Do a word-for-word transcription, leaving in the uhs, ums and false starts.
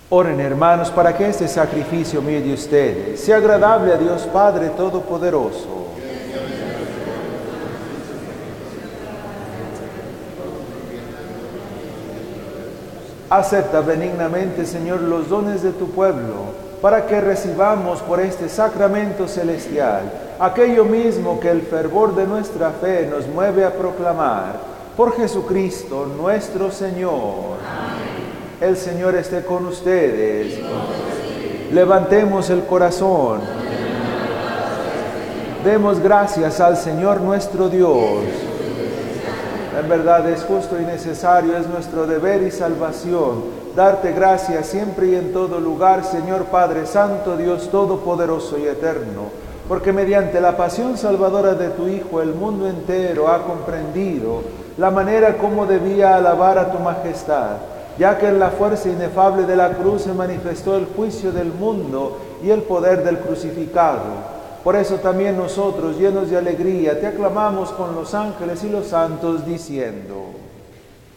Oren, hermanos, para que este sacrificio mío de ustedes sea agradable a Dios Padre Todopoderoso. Acepta benignamente, Señor, los dones de tu pueblo, para que recibamos por este sacramento celestial aquello mismo que el fervor de nuestra fe nos mueve a proclamar. Por Jesucristo nuestro Señor. Amén. El Señor esté con ustedes. Levantemos el corazón. Demos gracias al Señor nuestro Dios. En verdad es justo y necesario, es nuestro deber y salvación, darte gracias siempre y en todo lugar, Señor Padre Santo, Dios Todopoderoso y Eterno, porque mediante la pasión salvadora de tu Hijo, el mundo entero ha comprendido la manera como debía alabar a tu majestad, ya que en la fuerza inefable de la cruz se manifestó el juicio del mundo y el poder del crucificado. Por eso también nosotros, llenos de alegría, te aclamamos con los ángeles y los santos, diciendo: